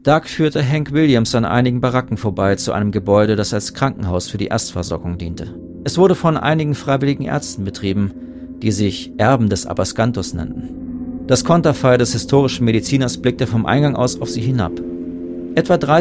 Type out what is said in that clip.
Doug führte Hank Williams an einigen Baracken vorbei zu einem Gebäude, das als Krankenhaus für die Erstversorgung diente. Es wurde von einigen freiwilligen Ärzten betrieben, die sich Erben des Abascantos nannten. Das Konterfei des historischen Mediziners blickte vom Eingang aus auf sie hinab. Etwa 30